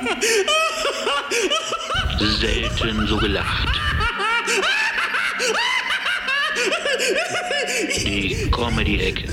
Selten so gelacht. Die Comedy-Ecke.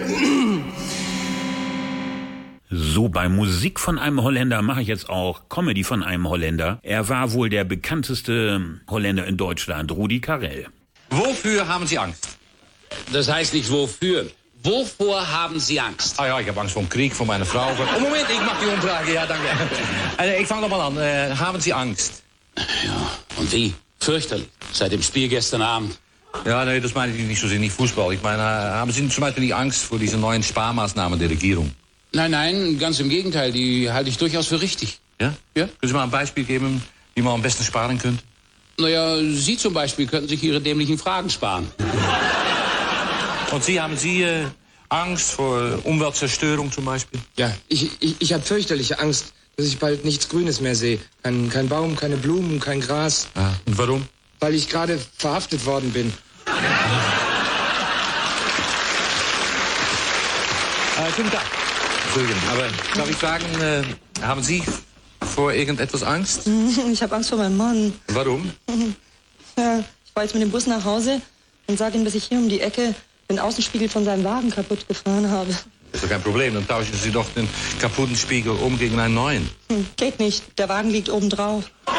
So, bei Musik von einem Holländer mache ich jetzt auch Comedy von einem Holländer. Er war wohl der bekannteste Holländer in Deutschland, Rudi Carrell. Wofür haben Sie Angst? Das heißt nicht wofür. Wovor haben Sie Angst? Ah ja, ich habe Angst vor dem Krieg, vor meiner Frau. Oh, Moment, ich mache die Umfrage. Ja, danke. Ich fange nochmal an. Haben Sie Angst? Ja, und wie? Fürchterlich. Seit dem Spiel gestern Abend. Ja, nee, das meine ich nicht so sehr, nicht Fußball. Ich meine, haben Sie zum Beispiel nicht Angst vor diesen neuen Sparmaßnahmen der Regierung? Nein, ganz im Gegenteil. Die halte ich durchaus für richtig. Ja? Ja? Können Sie mal ein Beispiel geben, wie man am besten sparen könnte? Naja, Sie zum Beispiel könnten sich Ihre dämlichen Fragen sparen. Und Sie, haben Sie Angst vor Umweltzerstörung zum Beispiel? Ja, ich habe fürchterliche Angst, dass ich bald nichts Grünes mehr sehe. Kein Baum, keine Blumen, kein Gras. Ah, und warum? Weil ich gerade verhaftet worden bin. Guten Tag. Entschuldigung, aber darf ich fragen, haben Sie vor irgendetwas Angst? Ich habe Angst vor meinem Mann. Warum? Ja, ich fahre jetzt mit dem Bus nach Hause und sage ihm, dass ich hier um die Ecke den Außenspiegel von seinem Wagen kaputt gefahren habe. Das ist doch kein Problem, dann tauschen Sie doch den kaputten Spiegel um gegen einen neuen. Geht nicht, der Wagen liegt oben drauf.